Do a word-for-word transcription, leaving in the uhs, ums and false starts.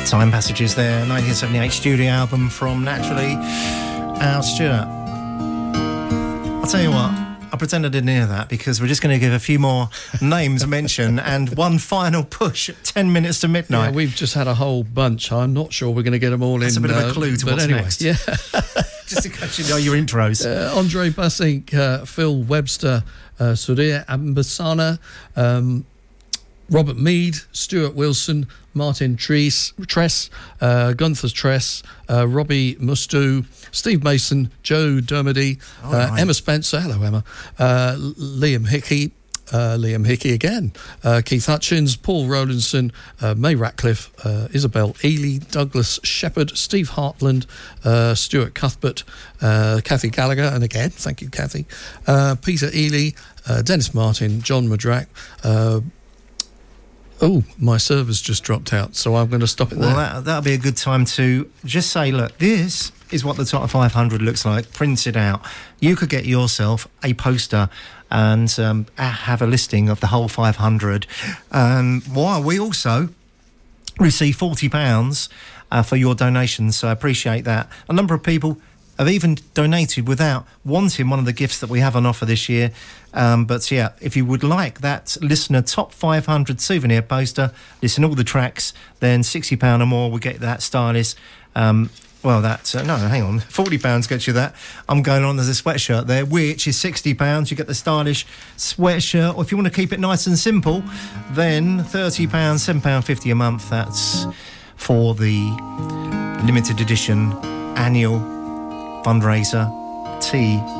Time Passages there, nineteen seventy-eight studio album from Naturally, Al Stewart. I'll tell you what, I pretend I didn't hear that because we're just going to give a few more names mention and one final push at ten minutes to midnight. Yeah, we've just had a whole bunch. I'm not sure we're going to get them all That's in. That's a bit uh, of a clue to what's anyway, next. Yeah. Just in case you know your intros. Uh, Andre Bussink, uh, Phil Webster, uh, Surya Ambasana, um, Robert Mead, Stuart Wilson, Martin Tress, Tress uh, Gunther Tress, uh, Robbie Mustu, Steve Mason, Joe Dermody, oh, uh, right. Emma Spencer, hello Emma, uh, Liam Hickey, uh, Liam Hickey again, uh, Keith Hutchins, Paul Rowlandson, uh, May Ratcliffe, uh, Isabel Ely, Douglas Shepherd, Steve Hartland, uh, Stuart Cuthbert, uh, Kathy Gallagher, and again, thank you Kathy, uh, Peter Ely, uh, Dennis Martin, John Madrack, uh, oh, my server's just dropped out, so I'm going to stop it well, there. Well, that, that'll be a good time to just say, look, this is what the top five hundred looks like, printed out. You could get yourself a poster and um, have a listing of the whole five hundred. Um, while we also receive forty pounds uh, for your donations, so I appreciate that. A number of people have even donated without wanting one of the gifts that we have on offer this year. Um, but yeah, if you would like that listener top five hundred souvenir poster, listen all the tracks, then sixty pounds or more, we get that stylish. Um, well, that's, uh, no, hang on, forty pounds gets you that. I'm going on, there's a sweatshirt there, which is sixty pounds. You get the stylish sweatshirt. Or if you want to keep it nice and simple, then thirty pounds, seven pounds fifty a month. That's for the limited edition annual fundraiser tee